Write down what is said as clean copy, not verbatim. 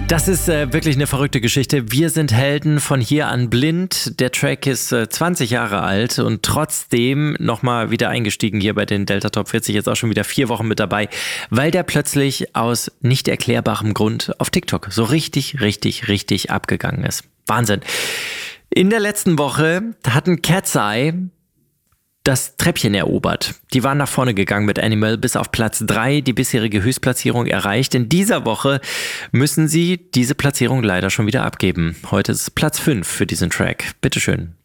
Das ist wirklich eine verrückte Geschichte. Wir sind Helden von hier an blind. Der Track ist 20 Jahre alt und trotzdem nochmal wieder eingestiegen hier bei den Delta Top 40. Jetzt auch schon wieder 4 Wochen mit dabei, weil der plötzlich aus nicht erklärbarem Grund auf TikTok so richtig abgegangen ist. Wahnsinn. In der letzten Woche hatten Cat's Eye das Treppchen erobert. Die waren nach vorne gegangen mit Animal bis auf Platz 3, die bisherige Höchstplatzierung erreicht. In dieser Woche müssen sie diese Platzierung leider schon wieder abgeben. Heute ist es Platz 5 für diesen Track. Bitteschön.